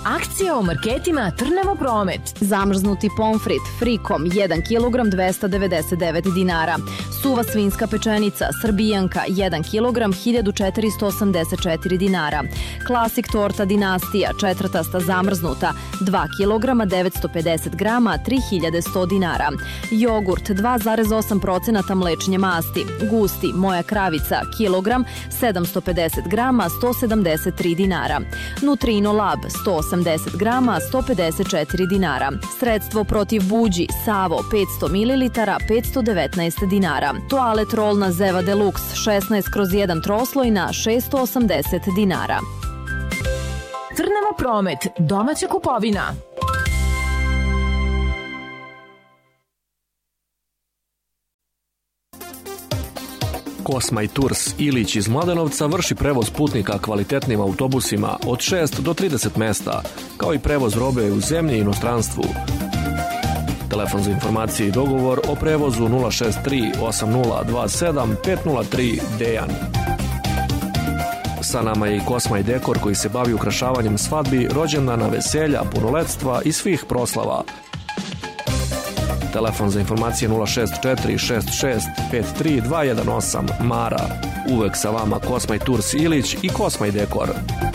Akcija o marketima Trnavo Promet. Zamrznuti pomfrit frikom 1 kg 299 dinara. Suva svinjska pečenica Srbijanka 1 kg 1484 dinara. Klasik torta Dinastija četvrtasta zamrznuta 2 kg 950 grama 3100 dinara. Jogurt 2,8% mlečne masti. Gusti Moja kravica kilogram 750 grama 173 dinara. Nutrino Lab 180 grama 154 dinara. Sredstvo protiv buđi Savo 500 ml 519 dinara. Toalet rolna Zeva Deluxe 16/1 troslojna 680 dinara. Trnavo Promet, domaća kupovina. Kosma i Tours Ilić iz Mladenovca vrši prevoz putnika kvalitetnim autobusima od 6 do 30 mesta, kao i prevoz robe u zemlji i inostranstvu. Telefon za informacije i dogovor o prevozu 063 8027 503 Dejan. Sa nama je i Kosma i Dekor koji se bavi ukrašavanjem svadbi, rođendana, veselja, punoletstva i svih proslava. Telefon za informacije 064 66 53 218 Mara. Uvek sa vama Kosma i Tours Ilić i Kosma i Dekor.